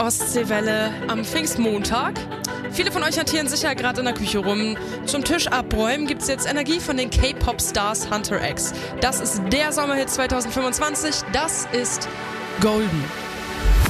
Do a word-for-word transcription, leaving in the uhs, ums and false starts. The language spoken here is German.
Ostseewelle am Pfingstmontag. Viele von euch hantieren sicher gerade in der Küche rum. Zum Tisch abräumen gibt es jetzt Energie von den K-Pop-Stars Hunter X. Das ist der Sommerhit zwanzig fünfundzwanzig. Das ist Golden.